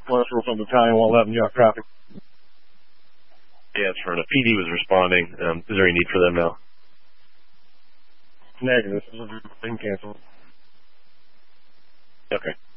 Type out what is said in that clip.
Westfield from Battalion 111, you have traffic. Yeah, it's for a PD was responding. Is there any need for them now? Negative. This is been canceled. Okay.